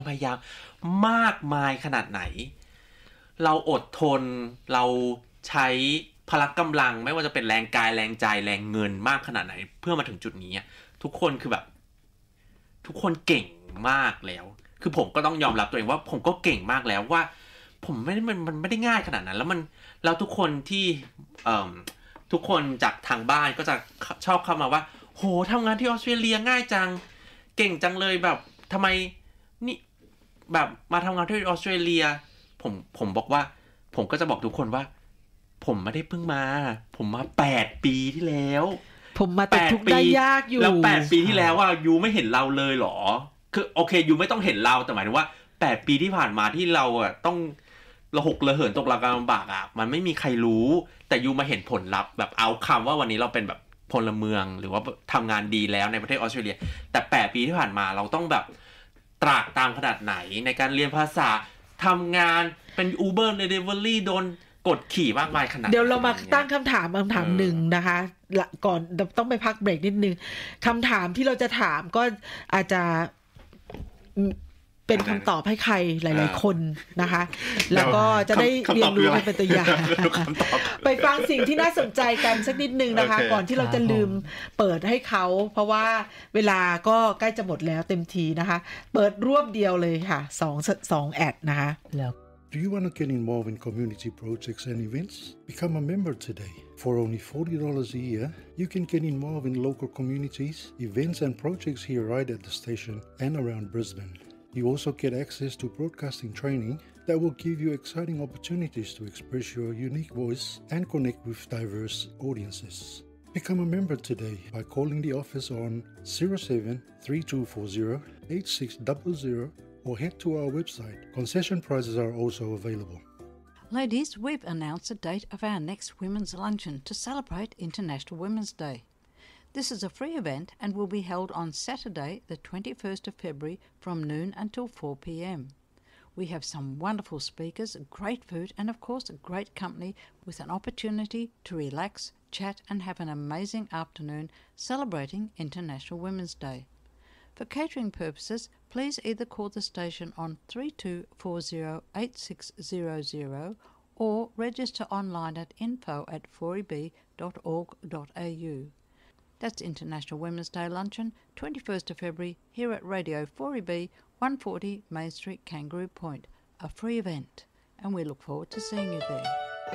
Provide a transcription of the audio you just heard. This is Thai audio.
พยายามมากมายขนาดไหนเราอดทนเราใช้พละกำลังไม่ว่าจะเป็นแรงกายแรงใจแรงเงินมากขนาดไหนเพื่อมาถึงจุดนี้ทุกคนคือแบบทุกคนเก่งมากแล้วคือผมก็ต้องยอมรับตัวเองว่าผมก็เก่งมากแล้วว่าผมไม่ได้มันไม่ได้ง่ายขนาดนั้นแล้วทุกคนที่ทุกคนจากทางบ้านก็จะชอบเข้ามาว่าโหทำงานที่ออสเตรเลียง่ายจังเก่งจังเลยแบบทำไมนี่แบบมาทำงานที่ออสเตรเลียผมบอกว่าผมก็จะบอกทุกคนว่าผมไม่ได้เพิ่งมาผมมา8ปีที่แล้วผมมาติดทุกข์ได้ยากอยู่แล้ว8ปีที่แล้วว่ายูไม่เห็นเราเลยเหรอคือโอเคยูไม่ต้องเห็นเราแต่หมายถึงว่า8ปีที่ผ่านมาที่เราต้องระหกระเหินตกระกำลำบากมันไม่มีใครรู้แต่ยูมาเห็นผลลัพธ์แบบเอาคำว่าวันนี้เราเป็นแบบพลเมืองหรือว่าทำงานดีแล้วในประเทศออสเตรเลียแต่8ปีที่ผ่านมาเราต้องแบบตรากตามขนาดไหนในการเรียนภาษาทำงานเป็น Uber Delivery โดนกดขี่มากมายขนาดเดี๋ยวเรามาตั้งคำถามหนึ่งนะคะก่อนต้องไปพักเบรกนิดนึงคำถามที่เราจะถามก็อาจจะเป็นคำตอบให้ใครหลายๆคนนะคะแล้วก็จะได้เรียนรู้เป็นตัวอย่างไปฟังสิ่งที่น่าสนใจกันสักนิดนึงนะคะก่อนที่เราจะลืมเปิดให้เขาเพราะว่าเวลาก็ใกล้จะหมดแล้วเต็มทีนะคะเปิดรวบเดียวเลยค่ะ2แอดนะคะแล้ว Do you want to get involved in community projects and events? Become a member today. For only $40 a year, you can get involved in local communities, events and projects here right at the station and around Brisbane. You also get access to broadcasting training that will give you exciting opportunities to express your unique voice and connect with diverse audiences. Become a member today by calling the office on 07 3240 8600 or head to our website. Concession prices are also available. Ladies, we've announced the date of our next Women's Luncheon to celebrate International Women's Day. This is a free event and will be held on Saturday, the 21st of February from noon until 4 p.m. We have some wonderful speakers, great food and of course great company with an opportunity to relax, chat and have an amazing afternoon celebrating International Women's Day. For catering purposes, please either call the station on 32408600 or register online at info@4eb.org.au. That's International Women's Day Luncheon, 21st of February, here at Radio 4EB, 140 Main Street, Kangaroo Point. A free event, and we look forward to seeing you there.